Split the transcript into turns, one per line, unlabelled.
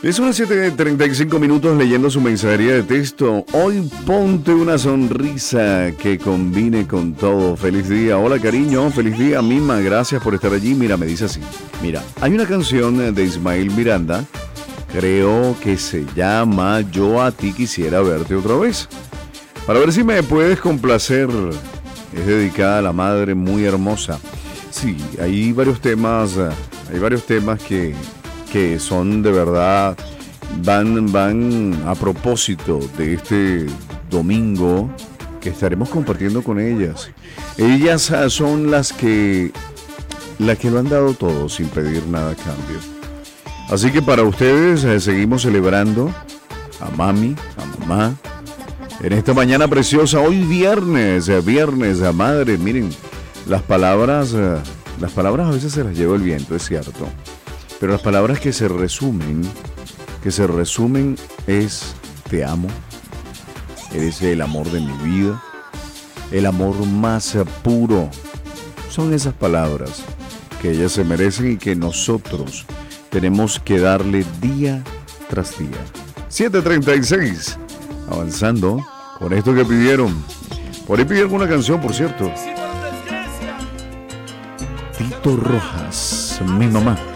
Son las 7:35 leyendo su mensajería de texto. Hoy ponte una sonrisa que combine con todo. Feliz día. Hola, cariño. Feliz día, Mima. Gracias por estar allí. Mira, me dice así. Mira, hay una canción de Ismael Miranda. Creo que se llama Yo a ti quisiera verte otra vez. Para ver si me puedes complacer. Es dedicada a la madre muy hermosa. Sí, hay varios temas que son de verdad, van a propósito de este domingo que estaremos compartiendo con ellas. Ellas son las que lo han dado todo sin pedir nada a cambio. Así que para ustedes seguimos celebrando a mami, a mamá, en esta mañana preciosa, hoy viernes a madre. Miren, las palabras a veces se las lleva el viento, es cierto. Pero las palabras que se resumen es te amo, eres el amor de mi vida, el amor más puro. Son esas palabras que ellas se merecen y que nosotros tenemos que darle día tras día. 7:36, avanzando con esto que pidieron. Por ahí pidieron una canción, por cierto. Tito Rojas, mi mamá.